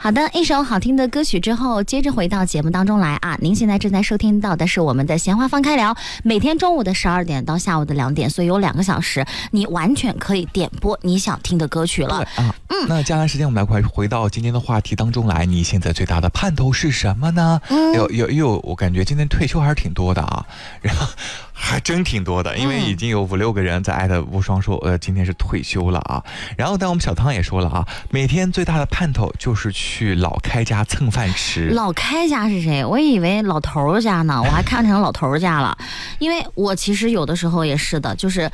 好的，一首好听的歌曲之后，接着回到节目当中来啊！您现在正在收听到的是我们的闲话放开聊，每天中午的12点到下午的2点，所以有2个小时，你完全可以点播你想听的歌曲了啊。那接下来时间我们来回到今天的话题当中来，你现在最大的盼头是什么呢？我感觉今天退休还是挺多的啊，然后还真挺多的，因为已经有5、6个人在艾特无双说今天是退休了啊。然后但我们小汤也说了啊，每天最大的盼头就是去老开家蹭饭吃。 老开家是谁？我以为老头家呢，我还看成老头家了。因为我其实有的时候也是的，就是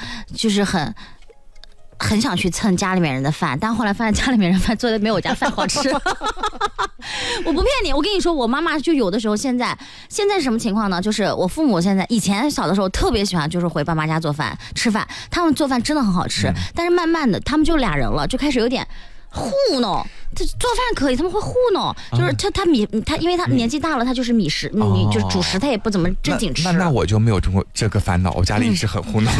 很想去蹭家里面人的饭，但后来发现家里面人饭做的没我家饭好吃。我不骗你，我跟你说，我妈妈就有的时候现在是什么情况呢？就是我父母现在以前小的时候特别喜欢，就是回爸妈家做饭吃饭，他们做饭真的很好吃，但是慢慢的他们就俩人了，就开始有点糊弄。他做饭可以，他们会糊弄，就是他因为他年纪大了，他就是米食，就是主食他也不怎么正经吃。 那我就没有这个烦恼，我家里一直很糊弄。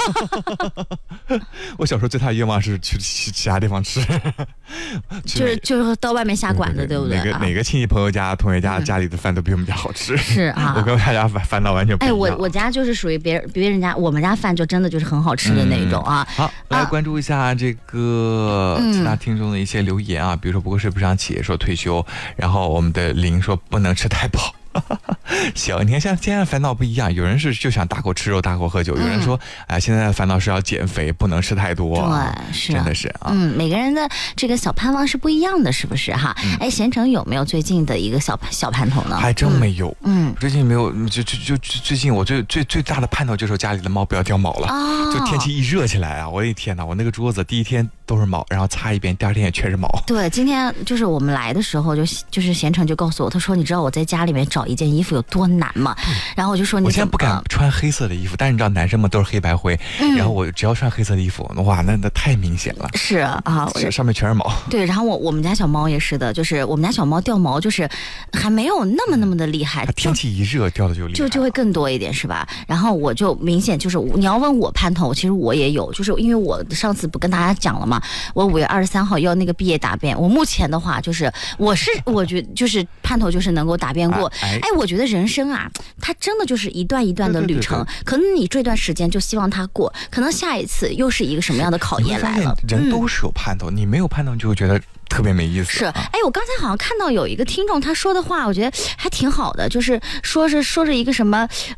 我小时候最大的愿望是去其他地方吃， 就是到外面下馆子，对不对？ 哪个亲戚朋友家、同学家里的饭都比我们家好吃。 是啊， 我跟大家烦恼完全不一样。 我家就是属于别人家，我们家饭就真的就是很好吃的那种啊。 好，来关注一下这个其他听众的一些留言啊。比如说不过是不想起说退休，然后我们的林说不能吃太饱。行，你看现在烦恼不一样，有人是就想大口吃肉大口喝酒，有人说现在的烦恼是要减肥，不能吃太多。 对，是真的是啊。 每个人的这个小盼望是不一样的，是不是哈？贤成有没有最近的一个小盼头呢？ 还真没有。最近没有，就最近我最大的盼头就是家里的猫不要掉毛了。就天气一热起来啊，我的天哪，我那个桌子第一天都是毛，然后擦一遍，第二天也全是毛。 对，今天就是我们来的时候，就是贤成就告诉我，他说你知道我在家里面找一件衣服有多难吗？然后我就说我现在不敢穿黑色的衣服，但是你知道男生们都是黑白灰，然后我只要穿黑色的衣服，哇，那太明显了。 是啊， 上面全是毛。 对，然后我们家小猫也是的，就是我们家小猫掉毛就是还没有那么的厉害， 天气一热掉的就厉害， 就会更多一点，是吧？然后我就明显就是你要问我盼头，其实我也有，就是因为我上次不跟大家讲了嘛，我5月23号要那个毕业答辩，我目前的话就是我觉得就是盼头就是能够答辩过。我觉得人生啊，它真的就是一段一段的旅程，可能你这段时间就希望它过，可能下一次又是一个什么样的考验来了。 人都是有盼头，你没有盼头，你就会觉得特别没意思。 是，我刚才好像看到有一个听众他说的话，我觉得还挺好的，就是说着一个什么